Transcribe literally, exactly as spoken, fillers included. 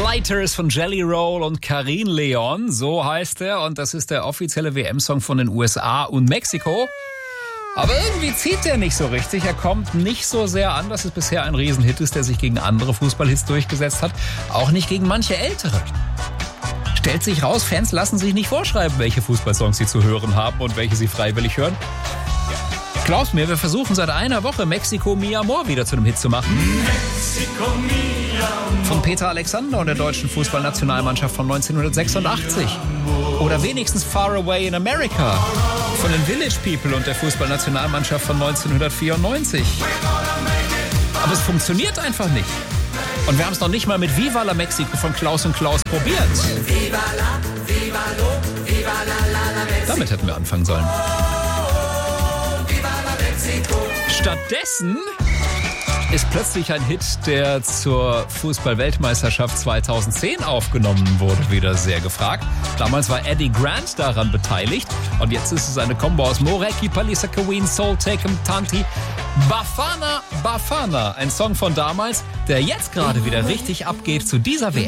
Fighters von Jelly Roll und Karin Leon, so heißt er. Und das ist der offizielle W M-Song von den U S A und Mexiko. Aber irgendwie zieht der nicht so richtig. Er kommt nicht so sehr an, dass es bisher ein Riesenhit ist, der sich gegen andere Fußballhits durchgesetzt hat. Auch nicht gegen manche ältere. Stellt sich raus, Fans lassen sich nicht vorschreiben, welche Fußballsongs sie zu hören haben und welche sie freiwillig hören. Glaub's mir, wir versuchen seit einer Woche Mexico Mi Amor wieder zu einem Hit zu machen. Mexico, mi amor. Von Peter Alexander und der deutschen Fußballnationalmannschaft von neunzehnhundertsechsundachtzig. Oder wenigstens Far Away in America von den Village People und der Fußballnationalmannschaft von neunzehnhundertvierundneunzig. Aber es funktioniert einfach nicht. Und wir haben es noch nicht mal mit Viva la Mexico von Klaus und Klaus probiert. Viva la, viva lo, viva la, la, la Mexico. Damit hätten wir anfangen sollen. Viva la Mexico. Stattdessen ist plötzlich ein Hit, der zur Fußball-Weltmeisterschaft zweitausendzehn aufgenommen wurde, wieder sehr gefragt. Damals war Eddie Grant daran beteiligt und jetzt ist es eine Kombo aus Moreki, Palisa Kawin, Soul Takem, Tanti, Bafana Bafana. Ein Song von damals, der jetzt gerade wieder richtig abgeht zu dieser W M.